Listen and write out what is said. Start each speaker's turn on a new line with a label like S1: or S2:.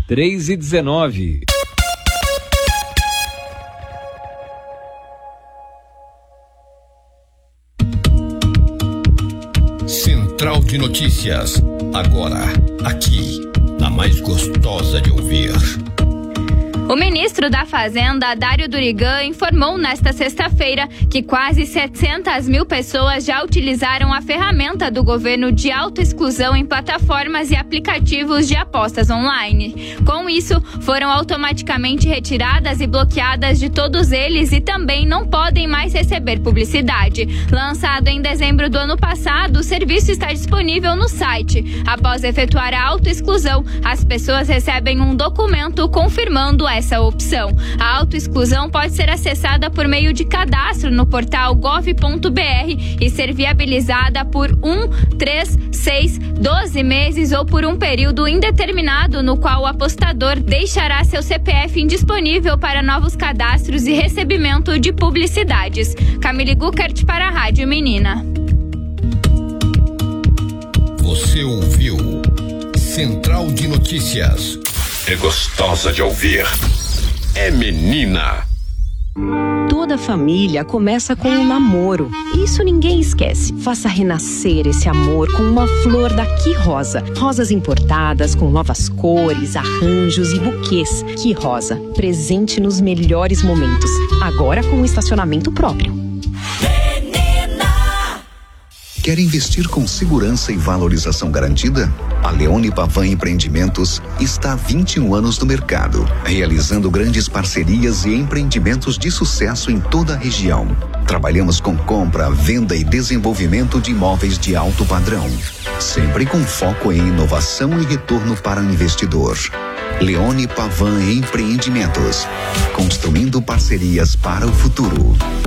S1: 3h19.
S2: Central de Notícias, agora, aqui, na mais gostosa de ouvir.
S3: O ministro da Fazenda, Dário Durigan, informou nesta sexta-feira que quase 700 mil pessoas já utilizaram a ferramenta do governo de autoexclusão em plataformas e aplicativos de apostas online. Com isso, foram automaticamente retiradas e bloqueadas de todos eles e também não podem mais receber publicidade. Lançado em dezembro do ano passado, o serviço está disponível no site. Após efetuar a autoexclusão, as pessoas recebem um documento confirmando essa opção. A autoexclusão pode ser acessada por meio de cadastro no portal gov.br e ser viabilizada por 1, 3, 6, 12 meses ou por um período indeterminado no qual o apostador deixará seu CPF indisponível para novos cadastros e recebimento de publicidades. Camille Guckert para a Rádio Menina.
S2: Você ouviu Central de Notícias. É gostosa de ouvir. É menina.
S4: Toda família começa com um namoro. Isso ninguém esquece. Faça renascer esse amor com uma flor da Que Rosa. Rosas importadas com novas cores, arranjos e buquês. Que Rosa, presente nos melhores momentos. Agora com um estacionamento próprio.
S5: Quer investir com segurança e valorização garantida? A Leone Pavan Empreendimentos está há 21 anos no mercado, realizando grandes parcerias e empreendimentos de sucesso em toda a região. Trabalhamos com compra, venda e desenvolvimento de imóveis de alto padrão, sempre com foco em inovação e retorno para o investidor. Leone Pavan Empreendimentos, construindo parcerias para o futuro.